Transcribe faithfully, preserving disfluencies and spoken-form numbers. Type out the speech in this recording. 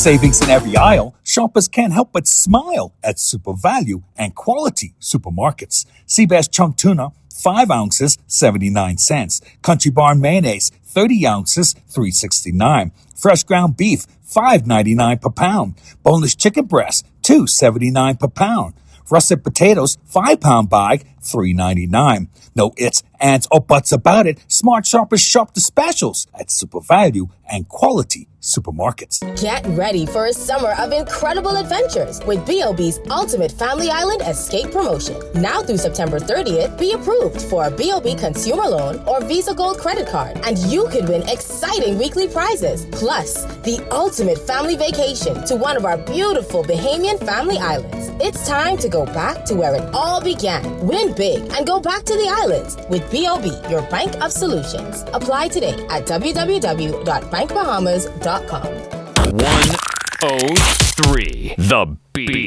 savings in every aisle, shoppers can't help but smile at Super Value and Quality Supermarkets. Seabass Chunk Tuna, five ounces, seventy-nine cents. Country Barn Mayonnaise, thirty ounces, three sixty-nine. Fresh ground beef, five ninety-nine per pound. Boneless chicken breast, two seventy-nine per pound. Russet potatoes, five pound bag, three ninety-nine. No its, ands, or buts about it. Smart shoppers shop the specials at Super Value and Quality Supermarkets. Get ready for a summer of incredible adventures with B O B's Ultimate Family Island Escape Promotion. Now through September thirtieth, be approved for a B O B consumer loan or Visa Gold credit card, and you could win exciting weekly prizes, plus the ultimate family vacation to one of our beautiful Bahamian family islands. It's time to go back to where it all began. Win big and go back to the islands with B O B, your bank of solutions. Apply today at w w w dot bank bahamas dot com. one oh three The Beat.